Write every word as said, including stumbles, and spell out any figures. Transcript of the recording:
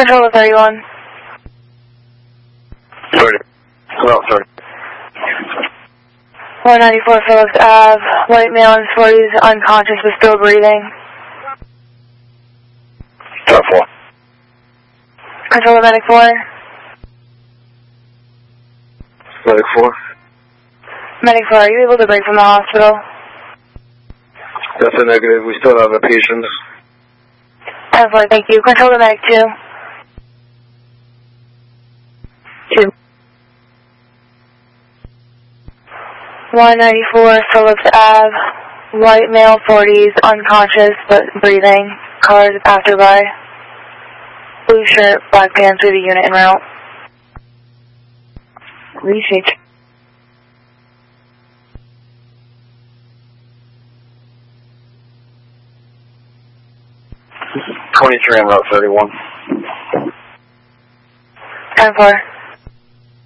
Control of thirty-one. thirty. Well, thirty. one ninety-four Phillips Ave, white male in his forties, unconscious but still breathing. Top four. Control of medic four. Medic four. Medic four, are you able to break from the hospital? That's a negative. We still have a patient. ten four, thank you. Control of medic two. two. one ninety-four Phillips Ave, white male forties, unconscious but breathing, cars passerby, blue shirt, black pants with a unit en route. Research. twenty-three on Route thirty-one. ten four.